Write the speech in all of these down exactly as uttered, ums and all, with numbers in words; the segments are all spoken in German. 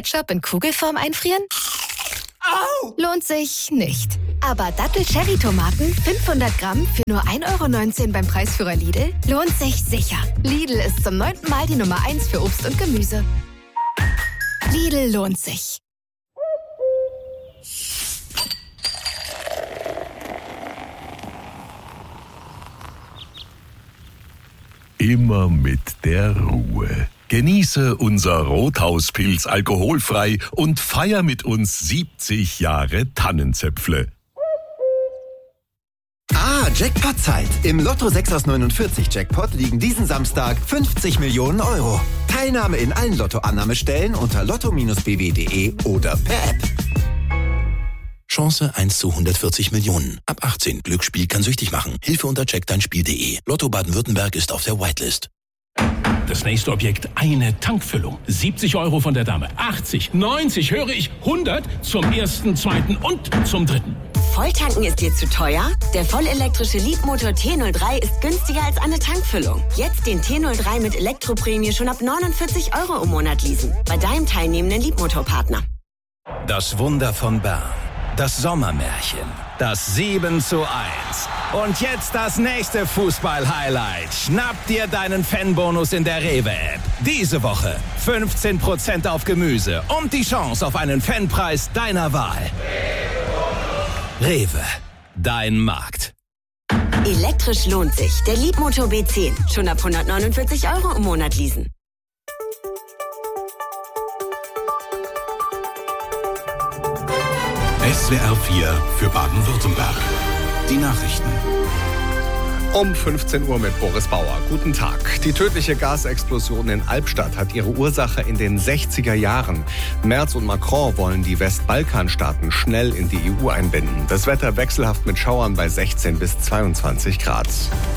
Ketchup in Kugelform einfrieren? Au! Lohnt sich nicht. Aber Dattel-Cherry-Tomaten fünfhundert Gramm für nur ein Euro neunzehn beim Preisführer Lidl lohnt sich sicher. Lidl ist zum neunten Mal die Nummer eins für Obst und Gemüse. Lidl lohnt sich. Immer mit der Ruhe. Genieße unser Rothauspilz alkoholfrei und feier mit uns siebzig Jahre Tannenzäpfle. Ah, Jackpot-Zeit. Im Lotto sechs aus neunundvierzig Jackpot liegen diesen Samstag fünfzig Millionen Euro. Teilnahme in allen Lotto-Annahmestellen unter lotto Bindestrich b w punkt d e oder per App. Chance eins zu hundertvierzig Millionen. Ab achtzehn. Glücksspiel kann süchtig machen. Hilfe unter check dein Spiel punkt d e. Lotto Baden-Württemberg ist auf der Whitelist. Das nächste Objekt, eine Tankfüllung. siebzig Euro von der Dame. achtzig, neunzig, höre ich, hundert zum ersten, zweiten und zum dritten. Volltanken ist dir zu teuer? Der vollelektrische Leapmotor T null drei ist günstiger als eine Tankfüllung. Jetzt den T null drei mit Elektroprämie schon ab neunundvierzig Euro im Monat leasen. Bei deinem teilnehmenden Leapmotor-Partner. Das Wunder von Bern. Das Sommermärchen. Das sieben zu eins. Und jetzt das nächste Fußball-Highlight. Schnapp dir deinen Fanbonus in der Rewe-App. Diese Woche fünfzehn Prozent auf Gemüse und die Chance auf einen Fanpreis deiner Wahl. Rewe, dein Markt. Elektrisch lohnt sich. Der Leapmotor B zehn. Schon ab hundertneunundvierzig Euro im Monat leasen. S W R vier für Baden-Württemberg. Die Nachrichten. Um fünfzehn Uhr mit Boris Bauer. Guten Tag. Die tödliche Gasexplosion in Albstadt hat ihre Ursache in den sechziger Jahren. Merz und Macron wollen die Westbalkanstaaten schnell in die E U einbinden. Das Wetter wechselhaft mit Schauern bei sechzehn bis zweiundzwanzig Grad.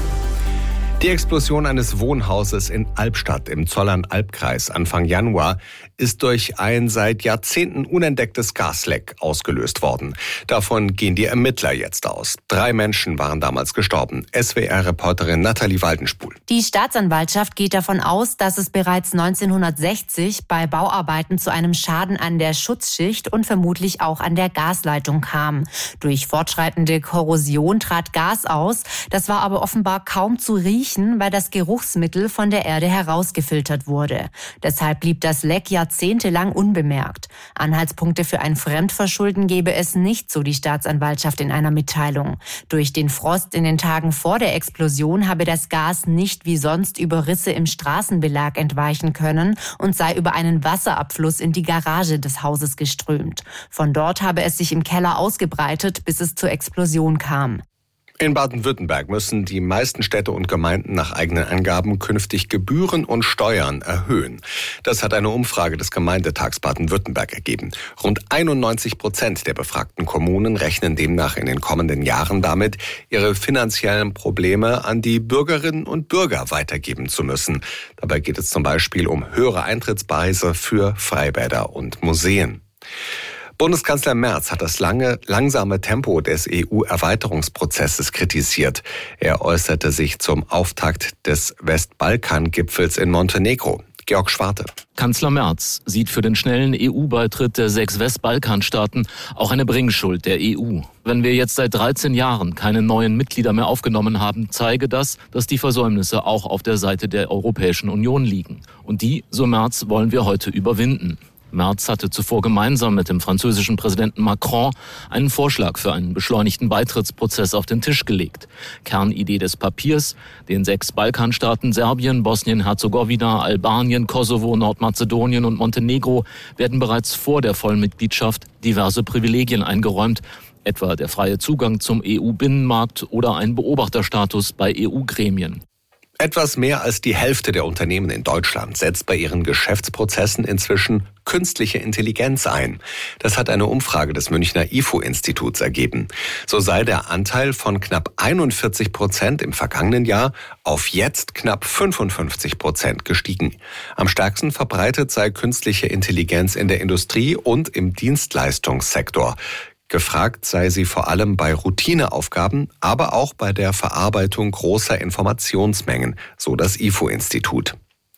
Die Explosion eines Wohnhauses in Albstadt im Zollern-Albkreis Anfang Januar ist durch ein seit Jahrzehnten unentdecktes Gasleck ausgelöst worden. Davon gehen die Ermittler jetzt aus. Drei Menschen waren damals gestorben. S W R-Reporterin Nathalie Waldenspul. Die Staatsanwaltschaft geht davon aus, dass es bereits neunzehnhundertsechzig bei Bauarbeiten zu einem Schaden an der Schutzschicht und vermutlich auch an der Gasleitung kam. Durch fortschreitende Korrosion trat Gas aus. Das war aber offenbar kaum zu riechen, weil das Geruchsmittel von der Erde herausgefiltert wurde. Deshalb blieb das Leck jahrzehntelang unbemerkt. Anhaltspunkte für ein Fremdverschulden gebe es nicht, so die Staatsanwaltschaft in einer Mitteilung. Durch den Frost in den Tagen vor der Explosion habe das Gas nicht wie sonst über Risse im Straßenbelag entweichen können und sei über einen Wasserabfluss in die Garage des Hauses geströmt. Von dort habe es sich im Keller ausgebreitet, bis es zur Explosion kam. In Baden-Württemberg müssen die meisten Städte und Gemeinden nach eigenen Angaben künftig Gebühren und Steuern erhöhen. Das hat eine Umfrage des Gemeindetags Baden-Württemberg ergeben. Rund einundneunzig Prozent der befragten Kommunen rechnen demnach in den kommenden Jahren damit, ihre finanziellen Probleme an die Bürgerinnen und Bürger weitergeben zu müssen. Dabei geht es zum Beispiel um höhere Eintrittspreise für Freibäder und Museen. Bundeskanzler Merz hat das lange, langsame Tempo des E U-Erweiterungsprozesses kritisiert. Er äußerte sich zum Auftakt des Westbalkan-Gipfels in Montenegro. Georg Schwarte. Kanzler Merz sieht für den schnellen E U-Beitritt der sechs Westbalkanstaaten auch eine Bringschuld der E U. Wenn wir jetzt seit dreizehn Jahren keine neuen Mitglieder mehr aufgenommen haben, zeige das, dass die Versäumnisse auch auf der Seite der Europäischen Union liegen. Und die, so Merz, wollen wir heute überwinden. Merz hatte zuvor gemeinsam mit dem französischen Präsidenten Macron einen Vorschlag für einen beschleunigten Beitrittsprozess auf den Tisch gelegt. Kernidee des Papiers: den sechs Balkanstaaten Serbien, Bosnien-Herzegowina, Albanien, Kosovo, Nordmazedonien und Montenegro werden bereits vor der Vollmitgliedschaft diverse Privilegien eingeräumt, etwa der freie Zugang zum E U-Binnenmarkt oder ein Beobachterstatus bei E U-Gremien. Etwas mehr als die Hälfte der Unternehmen in Deutschland setzt bei ihren Geschäftsprozessen inzwischen künstliche Intelligenz ein. Das hat eine Umfrage des Münchner I F O-Instituts ergeben. So sei der Anteil von knapp einundvierzig Prozent im vergangenen Jahr auf jetzt knapp fünfundfünfzig Prozent gestiegen. Am stärksten verbreitet sei künstliche Intelligenz in der Industrie und im Dienstleistungssektor. Gefragt sei sie vor allem bei Routineaufgaben, aber auch bei der Verarbeitung großer Informationsmengen, so das I F O-Institut.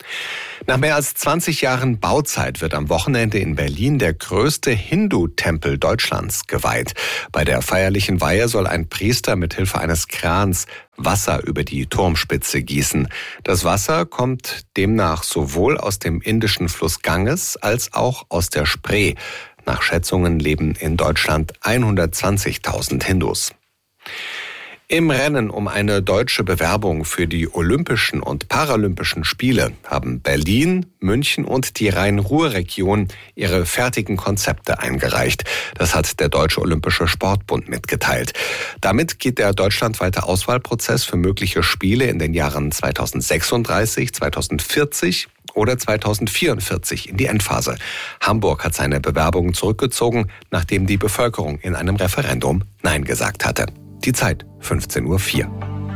Nach mehr als zwanzig Jahren Bauzeit wird am Wochenende in Berlin der größte Hindu-Tempel Deutschlands geweiht. Bei der feierlichen Weihe soll ein Priester mit Hilfe eines Krans Wasser über die Turmspitze gießen. Das Wasser kommt demnach sowohl aus dem indischen Fluss Ganges als auch aus der Spree. Nach Schätzungen leben in Deutschland hundertzwanzigtausend Hindus. Im Rennen um eine deutsche Bewerbung für die Olympischen und Paralympischen Spiele haben Berlin, München und die Rhein-Ruhr-Region ihre fertigen Konzepte eingereicht. Das hat der Deutsche Olympische Sportbund mitgeteilt. Damit geht der deutschlandweite Auswahlprozess für mögliche Spiele in den Jahren zweitausendsechsunddreißig, zweitausendvierzig oder zweitausendvierundvierzig in die Endphase. Hamburg hat seine Bewerbung zurückgezogen, nachdem die Bevölkerung in einem Referendum Nein gesagt hatte. Die Zeit fünfzehn Uhr vier.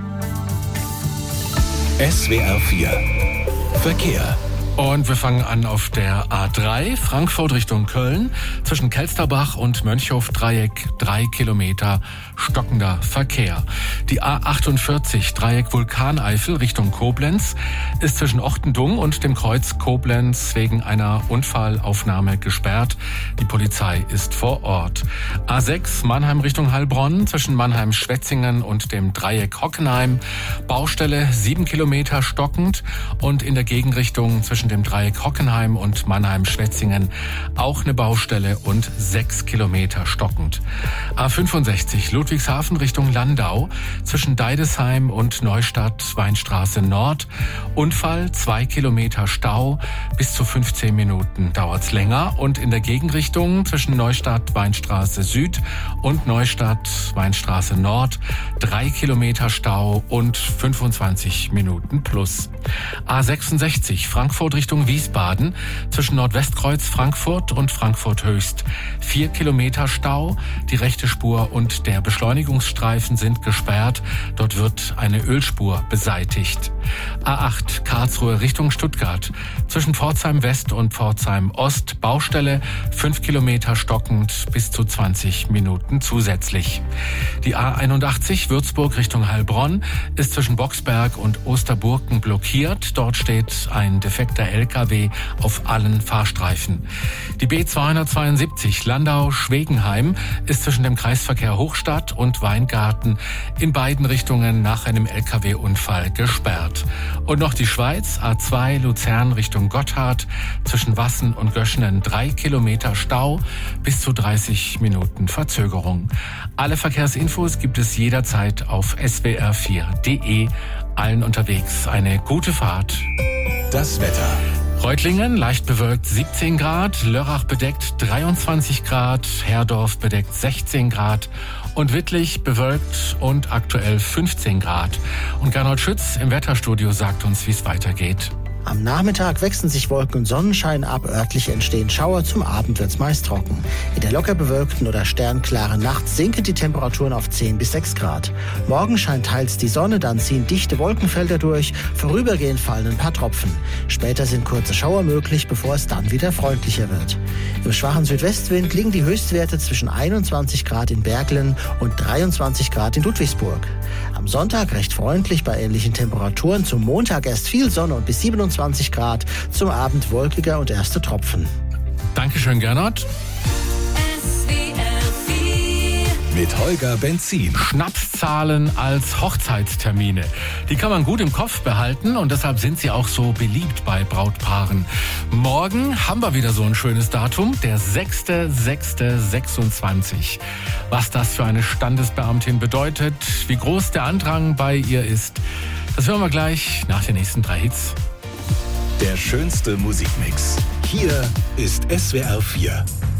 S W R vier Verkehr. Und wir fangen an auf der A drei, Frankfurt Richtung Köln. Zwischen Kelsterbach und Mönchhof-Dreieck drei Kilometer stockender Verkehr. Die A achtundvierzig, Dreieck Vulkaneifel Richtung Koblenz, ist zwischen Ochtendung und dem Kreuz Koblenz wegen einer Unfallaufnahme gesperrt. Die Polizei ist vor Ort. A sechs, Mannheim Richtung Heilbronn, zwischen Mannheim-Schwetzingen und dem Dreieck Hockenheim. Baustelle sieben Kilometer stockend und in der Gegenrichtung zwischen dem Dreieck Hockenheim und Mannheim-Schwetzingen auch eine Baustelle und sechs Kilometer stockend. A fünfundsechzig, Ludwigshafen Richtung Landau, zwischen Deidesheim und Neustadt Weinstraße Nord. Unfall, zwei Kilometer Stau, bis zu fünfzehn Minuten dauert's länger. Und in der Gegenrichtung zwischen Neustadt Weinstraße Süd und Neustadt Weinstraße Nord drei Kilometer Stau und fünfundzwanzig Minuten plus. A sechsundsechzig, Frankfurt Richtung Wiesbaden, zwischen Nordwestkreuz Frankfurt und Frankfurt Höchst. Vier Kilometer Stau, die rechte Spur und der Beschleunigungsstreifen sind gesperrt. Dort wird eine Ölspur beseitigt. A acht, Karlsruhe Richtung Stuttgart, zwischen Pforzheim West und Pforzheim Ost. Baustelle, fünf Kilometer stockend, bis zu zwanzig Minuten zusätzlich. Die A einundachtzig, Würzburg Richtung Heilbronn, ist zwischen Boxberg und Osterburken blockiert. Dort steht ein defekter L K W auf allen Fahrstreifen. Die B zweihundertzweiundsiebzig, Landau-Schwegenheim, ist zwischen dem Kreisverkehr Hochstadt und Weingarten in beiden Richtungen nach einem L K W-Unfall gesperrt. Und noch die Schweiz, A zwei, Luzern Richtung Gotthard, zwischen Wassen und Göschenen drei Kilometer Stau, bis zu dreißig Minuten Verzögerung. Alle Verkehrsinfos gibt es jederzeit auf S W R vier punkt de. Allen unterwegs eine gute Fahrt. Das Wetter. Reutlingen leicht bewölkt siebzehn Grad, Lörrach bedeckt dreiundzwanzig Grad, Herdorf bedeckt sechzehn Grad und Wittlich bewölkt und aktuell fünfzehn Grad. Und Gernot Schütz im Wetterstudio sagt uns, wie es weitergeht. Am Nachmittag wechseln sich Wolken und Sonnenschein ab, örtlich entstehen Schauer, zum Abend wird's meist trocken. In der locker bewölkten oder sternklaren Nacht sinken die Temperaturen auf zehn bis sechs Grad. Morgen scheint teils die Sonne, dann ziehen dichte Wolkenfelder durch, vorübergehend fallen ein paar Tropfen. Später sind kurze Schauer möglich, bevor es dann wieder freundlicher wird. Im schwachen Südwestwind liegen die Höchstwerte zwischen einundzwanzig Grad in Berglen und dreiundzwanzig Grad in Ludwigsburg. Am Sonntag recht freundlich bei ähnlichen Temperaturen, zum Montag erst viel Sonne und bis siebenundzwanzig Grad, zum Abend wolkiger und erste Tropfen. Dankeschön, Gernot. Mit Holger Benzin. Schnapszahlen als Hochzeitstermine. Die kann man gut im Kopf behalten und deshalb sind sie auch so beliebt bei Brautpaaren. Morgen haben wir wieder so ein schönes Datum, der sechster sechster sechsundzwanzig. Was das für eine Standesbeamtin bedeutet, wie groß der Andrang bei ihr ist, das hören wir gleich nach den nächsten drei Hits. Der schönste Musikmix. Hier ist S W R vier.